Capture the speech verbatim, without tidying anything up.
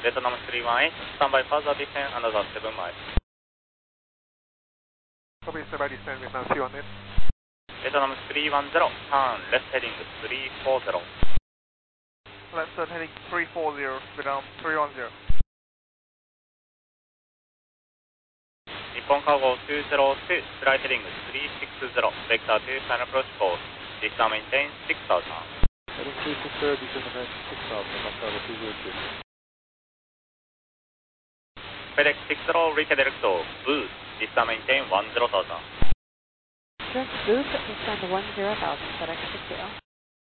Vietnam three one eight, stand by further descent under the seven miles. Copy, stand by descent, Vietnam three one eight. Vietnam three one zero, turn left heading three four zero. Left turn heading three four zero, Vietnam three one zero. Nippon Cargo two zero two, flight heading three six zero, vector to final approach course. Descend maintain six thousand. Heading three six zero, descend maintain six thousand, Nippon Cargo two zero two. FedEx six zero, reach Directo, boost, descend maintain one zero thousand. Boost, descend one zero thousand, FedEx six zero.